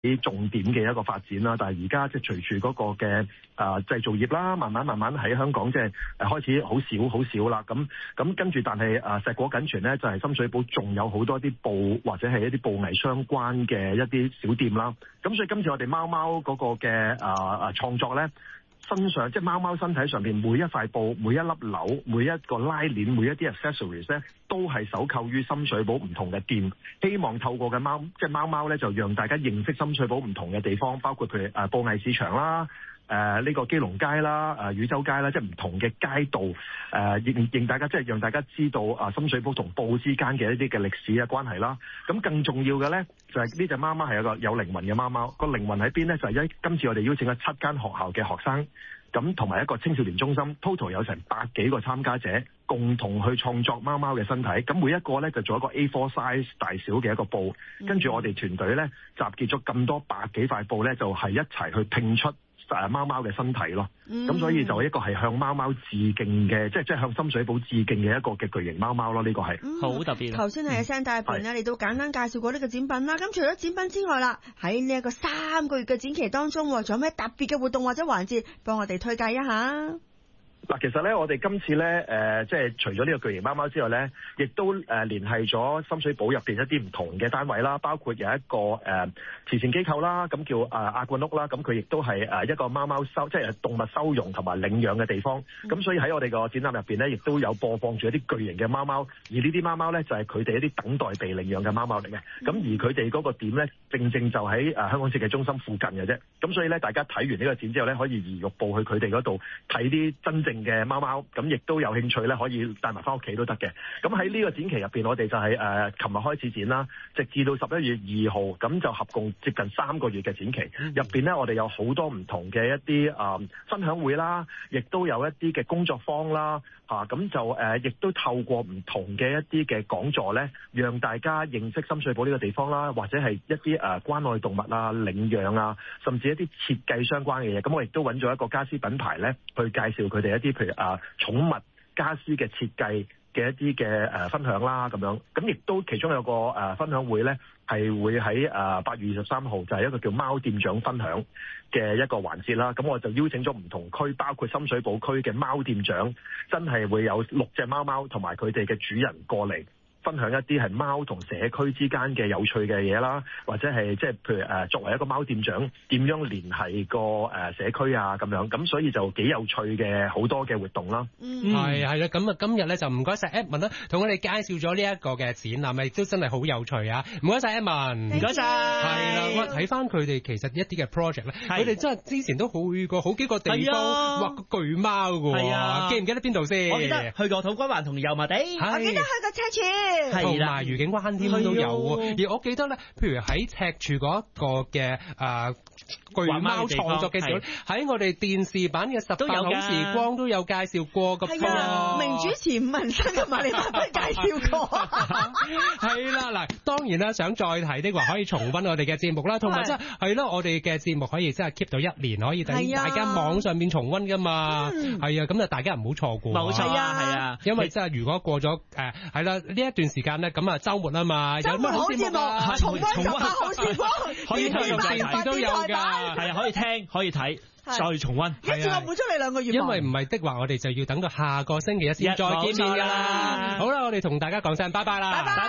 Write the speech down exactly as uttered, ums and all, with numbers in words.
重點嘅一個發展啦。但係而家即係隨住嗰個嘅啊製造業啦，慢慢慢慢喺香港即係誒開始好少好少啦。咁咁跟住，但係啊碩果僅存咧，就係深水埗仲有好多啲布或者係一啲布藝相關嘅一啲小店啦。咁所以今次我哋貓貓嗰個嘅啊啊創作咧，身上即係貓貓身體上邊每一塊布、每一粒紐、每一個拉鏈、每一啲 accessories 咧，都係手購於深水埗唔同嘅店。希望透過嘅貓即係貓貓咧，就讓大家認識深水埗唔同嘅地方，包括譬如誒布藝市場啦。誒、呃、呢、這個基隆街啦、誒、呃、汝州街啦，即係唔同嘅街道，誒、呃、認認大家即係讓大家知道啊深水埗同布之間嘅一啲嘅歷史嘅關係啦。咁更重要嘅咧，就係呢隻貓貓係一個有靈魂嘅貓貓，個靈魂喺邊咧？就係、是、一今次我哋邀請咗七間學校嘅學生，咁同埋一個青少年中心 ，total 有成百幾個參加者，共同去創作貓貓嘅身體。咁每一個咧就做一個 A 四 size 大小嘅一個布，跟住我哋團隊咧集結咗咁多百幾塊布咧，就係、是、一齊去拼出誒貓貓嘅身體咯。咁、嗯、所以就一個係向貓貓致敬嘅，即係即係向深水埗致敬嘅一個嘅巨型貓貓咯。呢、這個係好、嗯、特別。頭先係聲帶入邊咧，你都簡單介紹過呢個展品啦。咁除咗展品之外啦，喺呢一個三個月嘅展期當中，仲有咩特別嘅活動或者環節，幫我哋推介一下。 嗱，其實咧，我哋今次咧，誒、呃，即係除咗呢個巨型貓貓之外咧，亦都誒、呃、聯繫咗深水埗入邊一啲唔同嘅單位啦，包括有一個誒、呃、慈善機構啦，咁叫誒亞冠屋啦，咁佢亦都係誒一個貓貓收，即係動物收容同埋領養嘅地方。咁、嗯、所以喺我哋個展覽入邊咧，亦都有播放住一啲巨型嘅貓貓，而呢啲貓貓咧就係佢哋一啲等待被領養嘅貓貓嚟嘅。咁、嗯、而佢哋嗰個點咧，正正就喺誒香港設計中心附近嘅啫。咁所以咧，大家睇完呢個展之後咧，可以移玉步去佢哋嗰度睇啲真正嘅貓貓，咁亦都有興趣咧，可以帶埋翻屋企都得嘅。咁喺呢個展期入邊，我哋就係誒琴日開始展啦，直至到十一月二號，咁就合共接近三個月嘅展期。入邊咧，我哋有好多唔同嘅一啲誒、呃、分享會啦，亦都有一啲嘅工作坊啦，嚇、啊、咁就誒亦、呃、都透過唔同嘅一啲嘅講座咧，讓大家認識深水埗呢個地方啦，或者係一啲誒、呃、關愛動物啊、領養啊，甚至一啲設計相關嘅嘢。咁我亦都揾咗一個家私品牌咧，去介紹佢哋一啲譬如啊寵物家私嘅設計嘅一啲嘅誒分享啦，咁樣咁亦都其中有個誒、呃、分享會咧，係會喺誒八月二十三號就係一個叫貓店長分享嘅一個環節啦。咁我就邀請咗唔同區，包括深水埗區嘅貓店長，真係會有六隻貓貓同埋佢哋嘅主人過嚟，分享一啲係貓同社區之間嘅有趣嘅嘢啦，或者係即係譬如誒作為一個貓店長點樣聯繫個誒社區啊咁樣，咁所以就幾有趣嘅好多嘅活動啦。 嗯，係係啦，咁啊今日咧就唔該晒 Edmond 啦，同我哋介紹咗呢一個嘅展覽，咪都真係好有趣啊！唔該晒 Edmond，唔該晒。係啦，我睇翻佢哋其實一啲嘅 project 咧，佢哋真係之前都好去過好幾個地方畫個巨貓㗎喎。係啊，記唔記得邊度先？ 我記得去過土瓜灣同油麻地， 我記得去過赤柱。 同埋愉景灣添都有喎，而我記得咧，譬如喺赤柱嗰一個嘅誒、呃、巨貓創作嘅時候，喺我哋電視版嘅十八好時光都有介紹過嘅。 係啊，名主持伍文新同埋李發輝介紹過。 係啦，嗱，當然啦，想再睇的話，可以重溫我哋嘅節目啦，同埋即係係咯，我哋嘅節目可以真係 keep 到一年，可以等大家網上面重溫噶嘛。係啊，咁啊，大家唔好錯過。冇錯啊，係啊，因為真係如果過咗誒係啦呢一段時間咧，咁啊週末啊嘛，有乜好節目啊？重溫十八好時光，可以睇電視都有㗎，係啊，可以聽可以睇。再重溫，一次我滿足你兩個月。因為唔係的話，我哋就要等到下個星期一先再見面㗎啦。好啦，我哋同大家講聲拜拜啦。拜拜。